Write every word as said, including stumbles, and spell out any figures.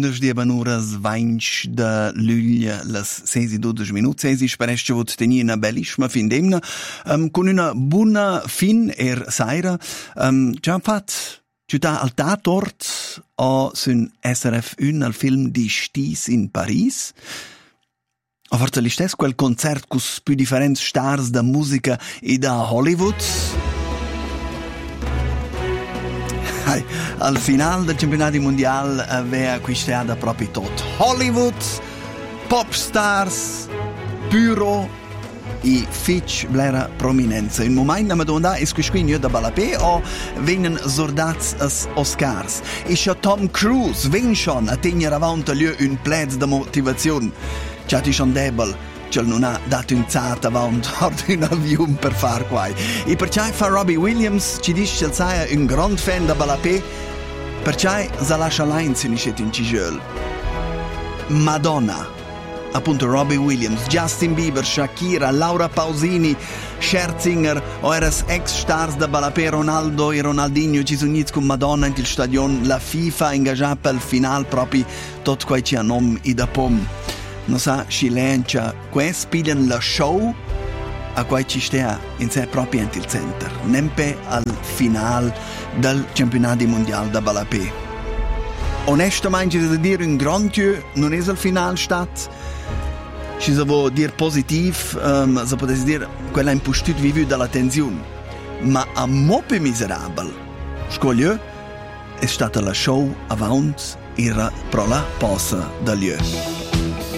lundes di banuras vainch de luglia las sei dodici minuti. Sei spereste vot tenir una bellissima fin d'emna, um, con una buona fin er saira. Um, già fat città al tatort o sun S R F uno al film di Stis in Paris. A forza li stess quel concert cus più differenti stars da musica e da Hollywood. Hai, al final del campionato mondiale aveva acquistato proprio tutto. Hollywood, pop stars, puro e fitch blera prominenza. In momento la Madonna è qui da Balapé o vengono zordati as Oscars. E c'è Tom Cruise, ven schon a tenere avanti lui un plezzo di motivazione. C'è ti schon debel. Cioè non ha dato un zata avanti un avion per far qua. E perciò fa Robbie Williams ci dice che sei un grande fan da Balapé, perciò si lascia l'ein se ne scete in Cigel. Madonna, appunto Robbie Williams, Justin Bieber, Shakira, Laura Pausini, Scherzinger o eras ex stars da Balapé, Ronaldo e Ronaldinho ci sono uniti con Madonna in stadion, la FIFA ingaggiata per il finale proprio tutto quello che ha nome e da pom. Non sa, Scilencia, questi pigliano la show a cui ci stia in sé proprio in il center, nempe al finale del campionato mondiale da Balapé. Onestamente, ci si dire un grande non è il finale stato, ci si può dire positivo, um, si può dire quella impostata vivu dalla tensione, ma a moppe miserabile, scoglio, è stata la show avanti era pro la posa da lieu.